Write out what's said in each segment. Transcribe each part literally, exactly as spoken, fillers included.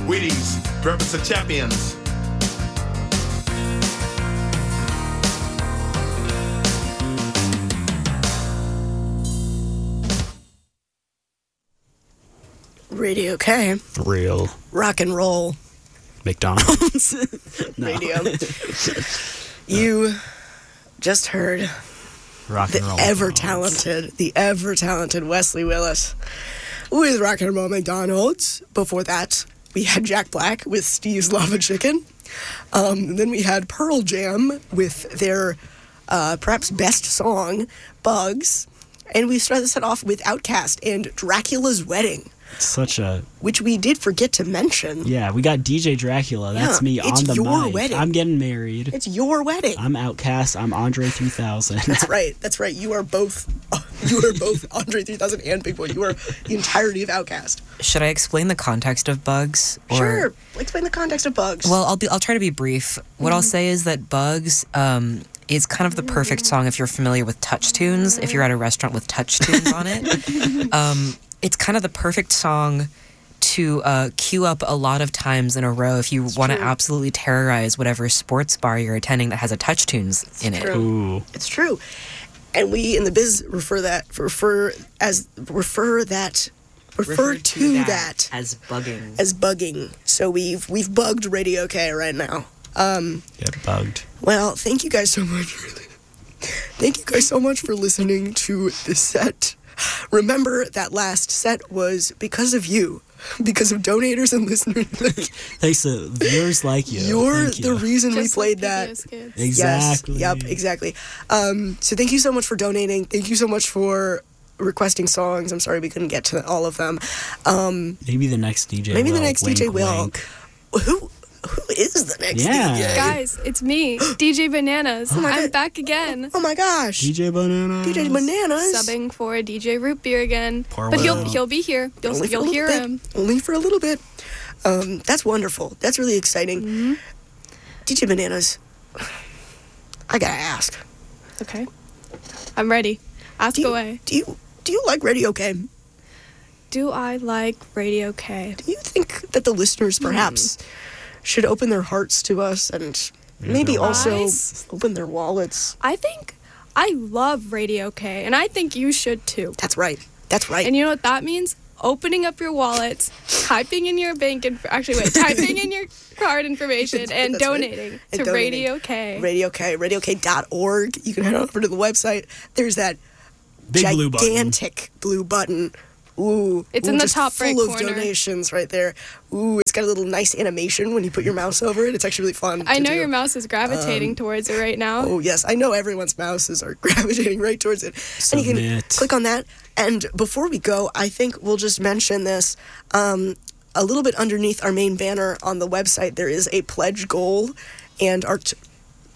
Wheaties, Breakfast of Champions. Radio K. Real. Rock and roll. McDonald's. Radio. You just heard Rock the and roll. ever-talented, the ever-talented Wesley Willis with Rock and Roll McDonald's. Before that, we had Jack Black with Steve's Lava Chicken. Um, then we had Pearl Jam with their uh, perhaps best song, Bugs. And we started this set off with Outkast and Dracula's Wedding. Such a... Which we did forget to mention. Yeah, we got D J Dracula. That's Yeah, me it's on the your mic. wedding. I'm getting married. It's your wedding. I'm Outkast. I'm Andre three thousand. That's right. That's right. You are both. You are both Andre three thousand and Big Boy. You are the entirety of Outkast. Should I explain the context of Bugs? Or... Sure. Explain the context of Bugs. Well, I'll be. I'll try to be brief. What mm. I'll say is that Bugs um, is kind of the perfect song if you're familiar with touch tunes. If you're at a restaurant with touch tunes on it, um, it's kind of the perfect song to uh, queue up a lot of times in a row if you want to absolutely terrorize whatever sports bar you're attending that has a touch tunes it's in true. it. Ooh. It's true. And we in the biz refer that refer as refer that refer, refer to, to that, that as bugging. As bugging. So we've we've bugged Radio K right now. Um, Get bugged. Well, thank you guys so much. Thank you guys so much for listening to this set. Remember that last set was because of you. Because of donators and listeners. Thanks to viewers like you. You're Thank the you. reason Just we played like that. Kids. Exactly. Yes, yep, exactly. Um, so thank you so much for donating. Thank you so much for requesting songs. I'm sorry we couldn't get to all of them. Um, maybe the next D J maybe will. the next wink, D J will. wink. Who who is the next Yeah. D J? Guys, it's me, D J Bananas. Oh my I'm God. back again. Oh my gosh. D J Bananas. D J Bananas. Subbing for D J Root Beer again. Poor but he'll Will. he'll be here. You'll, Only for a you'll little hear bit. him. Only for a little bit. Um, that's wonderful. That's really exciting. Mm-hmm. D J Bananas, I gotta ask. Okay. I'm ready. Ask Do you, away. do you do you like Radio K? Do I like Radio K? Do you think that the listeners perhaps should open their hearts to us and maybe their also wallets. open their wallets? I think I love Radio K, and I think you should too. That's right. That's right. And you know what that means? Opening up your wallets, typing in your bank inf- actually wait, typing in your card information and That's right. donating And to donating. Radio K. Radio K, radio k dot org. You can head over to the website. There's that Big blue button. gigantic blue button. Ooh. It's ooh, in the just top right full of corner. donations right there. Ooh, it's got a little nice animation when you put your mouse over it. It's actually really fun. I to know do. your mouse is gravitating Um, towards it right now. Oh, yes. I know everyone's mouses are gravitating right towards it. And you can Submit. click on that. And before we go, I think we'll just mention this. Um, a little bit underneath our main banner on the website, there is a pledge goal and our t-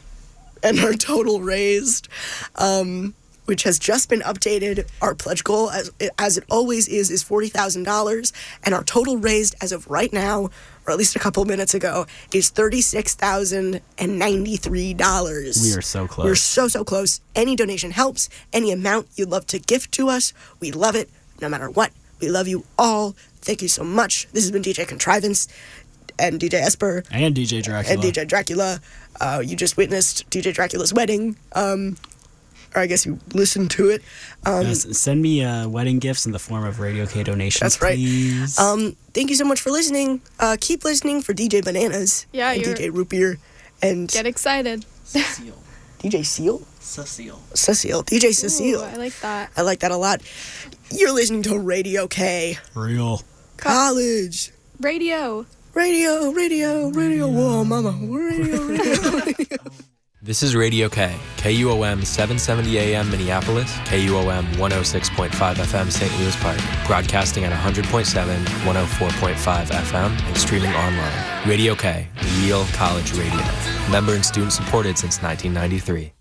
and our total raised, um, which has just been updated. Our pledge goal, as, as it always is, is forty thousand dollars. And our total raised as of right now, or at least a couple minutes ago, is thirty-six thousand ninety-three dollars. We are so close. We're so, so close. Any donation helps. Any amount you'd love to gift to us, we love it, no matter what. We love you all. Thank you so much. This has been D J Contrivance and D J Esper And D J Dracula. and D J Dracula. Uh, you just witnessed D J Dracula's wedding. Um, or I guess you listened to it. Um, Yes, send me uh, wedding gifts in the form of Radio K donations, That's right. please. um, thank you so much for listening. Uh, keep listening for D J Bananas Yeah, and you're- D J Root Beer and Get excited. Cecile. D J Seal? Cecile. Cecile. D J Cecile. Ooh, I like that. I like that a lot. You're listening to Radio K. Real. College. Radio. Radio, radio, radio. Whoa, mama. Radio, radio, radio. This is Radio K, K U O M seven seventy A M Minneapolis, K U O M one oh six point five F M Saint Louis Park, broadcasting at one hundred point seven, one oh four point five F M, and streaming online. Radio K, real college radio. Member and student supported since nineteen ninety-three.